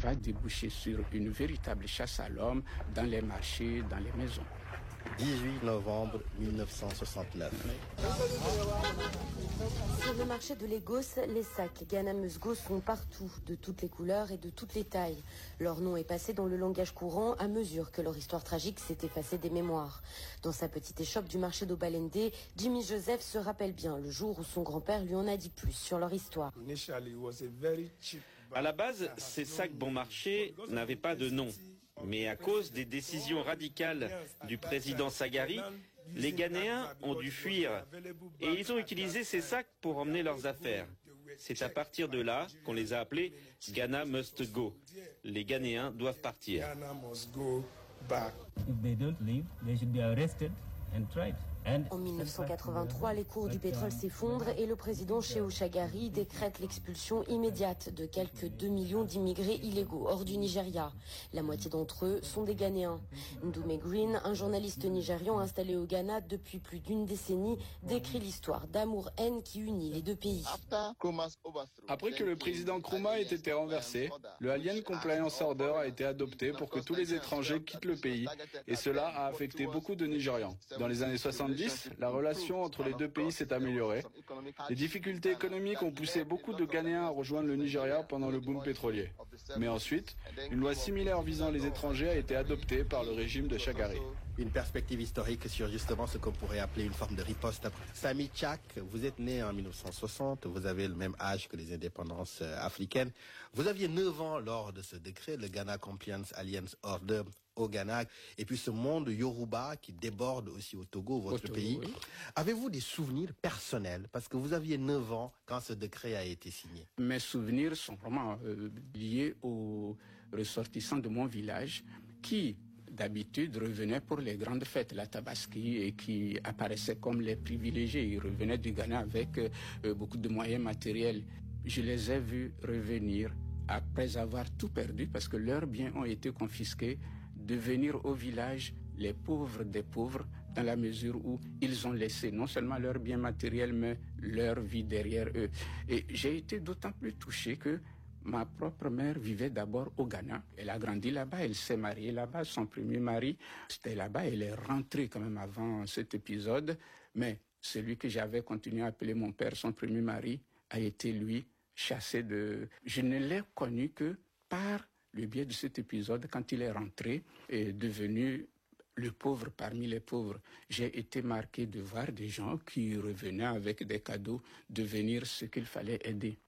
va déboucher sur une véritable chasse à l'homme dans les marchés, dans les maisons. 18 novembre 1969. Sur le marché de Lagos, les sacs Ghana Must Go sont partout, de toutes les couleurs et de toutes les tailles. Leur nom est passé dans le langage courant à mesure que leur histoire tragique s'est effacée des mémoires. Dans sa petite échoppe du marché d'Obalende, Jimmy Joseph se rappelle bien le jour où son grand-père lui en a dit plus sur leur histoire. À la base, ces sacs bon marché n'avaient pas de nom. Mais à cause des décisions radicales du président Sagari, les Ghanéens ont dû fuir et ils ont utilisé ces sacs pour emmener leurs affaires. C'est à partir de là qu'on les a appelés Ghana Must Go. Les Ghanéens doivent partir. En 1983, les cours du pétrole s'effondrent et le président Shehu Shagari décrète l'expulsion immédiate de quelques 2 millions d'immigrés illégaux hors du Nigeria. La moitié d'entre eux sont des Ghanéens. Ndume Green, un journaliste nigérian installé au Ghana depuis plus d'une décennie, décrit l'histoire d'amour-haine qui unit les deux pays. Après que le président Nkrumah ait été renversé, le Alien Compliance Order a été adopté pour que tous les étrangers quittent le pays et cela a affecté beaucoup de Nigérians. Dans les années 70, la relation entre les deux pays s'est améliorée. Les difficultés économiques ont poussé beaucoup de Ghanéens à rejoindre le Nigeria pendant le boom pétrolier. Mais ensuite, une loi similaire visant les étrangers a été adoptée par le régime de Shagari. Une perspective historique sur justement ce qu'on pourrait appeler une forme de riposte. Sami Tchak, vous êtes né en 1960, vous avez le même âge que les indépendances africaines. Vous aviez 9 ans lors de ce décret, le Ghana Compliance Alliance Order au Ghana, et puis ce monde Yoruba qui déborde aussi au Togo, votre pays. Oui. Avez-vous des souvenirs personnels? Parce que vous aviez 9 ans quand ce décret a été signé. Mes souvenirs sont vraiment liés aux ressortissants de mon village qui, d'habitude, revenaient pour les grandes fêtes, la Tabaski, et qui apparaissaient comme les privilégiés. Ils revenaient du Ghana avec beaucoup de moyens matériels. Je les ai vus revenir après avoir tout perdu parce que leurs biens ont été confisqués, de venir au village les pauvres des pauvres dans la mesure où ils ont laissé non seulement leurs biens matériels mais leur vie derrière eux. Et j'ai été d'autant plus touché que ma propre mère vivait d'abord au Ghana. Elle a grandi là-bas, elle s'est mariée là-bas, son premier mari, c'était là-bas. Elle est rentrée quand même avant cet épisode, mais celui que j'avais continué à appeler mon père, son premier mari, a été lui chassé de... Je ne l'ai connu que par le biais de cet épisode, quand il est rentré et devenu le pauvre parmi les pauvres. J'ai été marqué de voir des gens qui revenaient avec des cadeaux devenir ce qu'il fallait aider.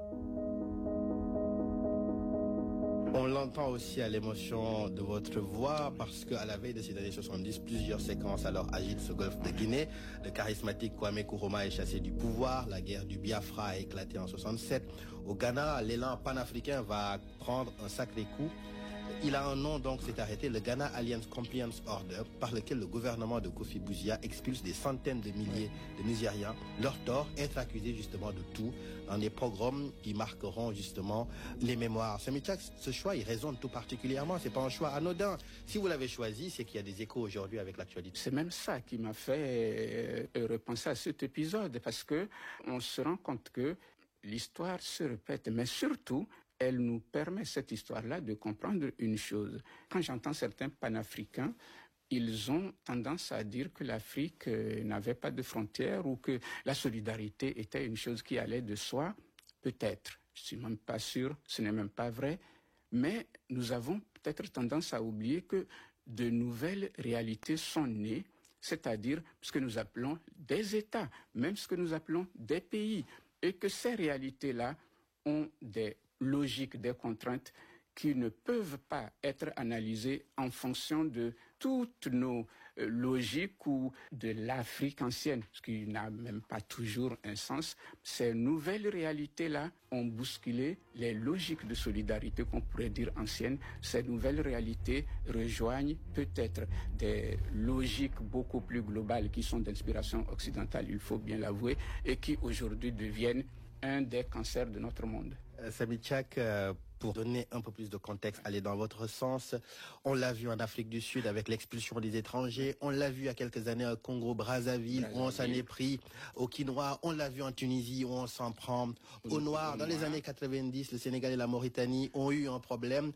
On l'entend aussi à l'émotion de votre voix parce qu'à la veille de ces années 70, plusieurs séquences alors agitent ce golfe de Guinée. Le charismatique Kwame Nkrumah est chassé du pouvoir. La guerre du Biafra a éclaté en 67. Au Ghana, l'élan panafricain va prendre un sacré coup. Il a un nom donc, c'est arrêté, le Ghana Alliance Compliance Order, par lequel le gouvernement de Kofi Bouzia expulse des centaines de milliers de Nigérians. Leur tort, être accusés justement de tout dans des pogroms qui marqueront justement les mémoires. Ce choix, il résonne tout particulièrement. C'est pas un choix anodin. Si vous l'avez choisi, c'est qu'il y a des échos aujourd'hui avec l'actualité. C'est même ça qui m'a fait repenser à cet épisode, parce que on se rend compte que l'histoire se répète, mais surtout, elle nous permet, cette histoire-là, de comprendre une chose. Quand j'entends certains panafricains, ils ont tendance à dire que l'Afrique n'avait pas de frontières ou que la solidarité était une chose qui allait de soi. Peut-être, je suis même pas sûr, ce n'est même pas vrai, mais nous avons peut-être tendance à oublier que de nouvelles réalités sont nées, c'est-à-dire ce que nous appelons des États, même ce que nous appelons des pays, et que ces réalités-là ont des logiques, des contraintes qui ne peuvent pas être analysées en fonction de toutes nos logiques ou de l'Afrique ancienne, ce qui n'a même pas toujours un sens. Ces nouvelles réalités-là ont bousculé les logiques de solidarité qu'on pourrait dire anciennes. Ces nouvelles réalités rejoignent peut-être des logiques beaucoup plus globales qui sont d'inspiration occidentale, il faut bien l'avouer, et qui aujourd'hui deviennent un des cancers de notre monde. Sami Tchak, pour donner un peu plus de contexte, aller dans votre sens, on l'a vu en Afrique du Sud avec l'expulsion des étrangers, on l'a vu il y a quelques années au Congo-Brazzaville, où on s'en est pris aux Quinois, on l'a vu en Tunisie où on s'en prend aux Noirs. Dans les années 90, le Sénégal et la Mauritanie ont eu un problème.